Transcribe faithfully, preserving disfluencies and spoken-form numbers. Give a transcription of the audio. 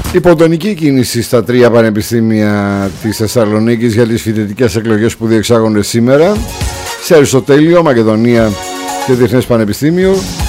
Υποτονική κίνηση στα τρία πανεπιστήμια της Θεσσαλονίκης για τις φοιτητικές εκλογές που διεξάγονται σήμερα σε Αριστοτέλειο, Μακεδονία και Διεθνές Πανεπιστήμιο.